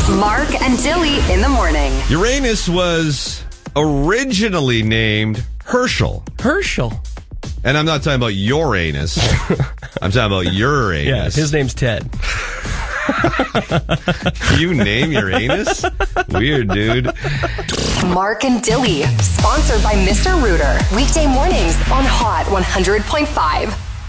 Mark and Dilly in the morning. Uranus was originally named Herschel. Herschel. And I'm not talking about your anus. I'm talking about Uranus. Yeah, his name's Ted. You name your anus? Weird, dude. Mark and Dilly, sponsored by Mr. Rooter. Weekday mornings on Hot 100.5.